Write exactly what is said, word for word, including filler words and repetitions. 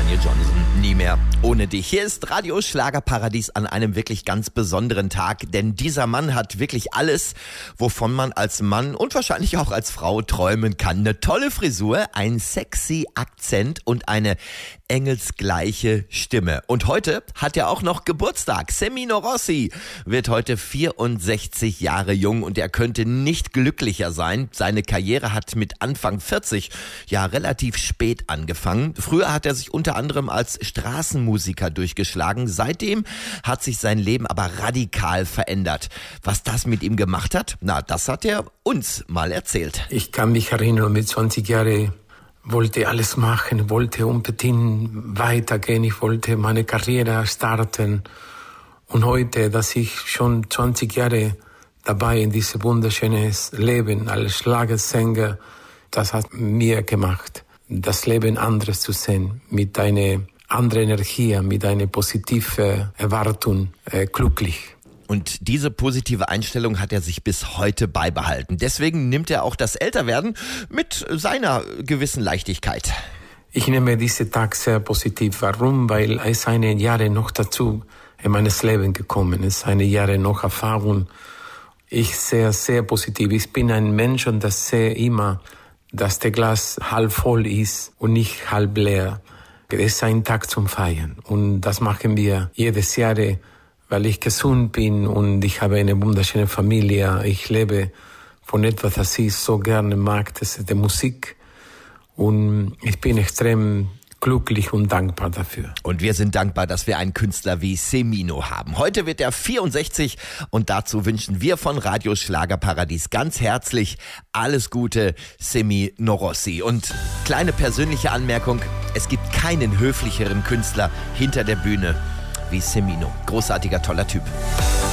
Daniel Johnston, nie mehr ohne dich. Hier ist Radio Schlagerparadies an einem wirklich ganz besonderen Tag, denn dieser Mann hat wirklich alles, wovon man als Mann und wahrscheinlich auch als Frau träumen kann. Eine tolle Frisur, ein sexy Akzent und eine engelsgleiche Stimme. Und heute hat er auch noch Geburtstag. Semino Rossi wird heute vierundsechzig Jahre jung und er könnte nicht glücklicher sein. Seine Karriere hat mit Anfang vierzig ja relativ spät angefangen. Früher hat er sich unter anderem als Straßenmusiker durchgeschlagen. Seitdem hat sich sein Leben aber radikal verändert. Was das mit ihm gemacht hat, na, das hat er uns mal erzählt. Ich kann mich erinnern, mit zwanzig Jahren wollte alles machen, wollte unbedingt weitergehen, ich wollte meine Karriere starten. Und heute, dass ich schon zwanzig Jahre dabei in diesem wunderschönen Leben als Schlagersänger, das hat mir gemacht, das Leben anderes zu sehen, mit einer anderen Energie, mit einer positiven Erwartung, äh, glücklich. Und diese positive Einstellung hat er sich bis heute beibehalten. Deswegen nimmt er auch das Älterwerden mit seiner gewissen Leichtigkeit. Ich nehme diesen Tag sehr positiv. Warum? Weil es eine Jahre noch dazu in meines Leben gekommen ist, eine Jahre noch Erfahrung. Ich sehe sehr positiv. Ich bin ein Mensch und das sehe immer, dass der Glas halb voll ist und nicht halb leer. Es ist ein Tag zum Feiern und das machen wir jedes Jahr, weil ich gesund bin und ich habe eine wunderschöne Familie. Ich lebe von etwas, das ich so gerne mag, das ist die Musik. Und ich bin extrem glücklich und dankbar dafür. Und wir sind dankbar, dass wir einen Künstler wie Semino haben. Heute wird er vierundsechzig und dazu wünschen wir von Radio Schlagerparadies ganz herzlich alles Gute, Semino Rossi. Und kleine persönliche Anmerkung, es gibt keinen höflicheren Künstler hinter der Bühne wie Semino. Großartiger, toller Typ.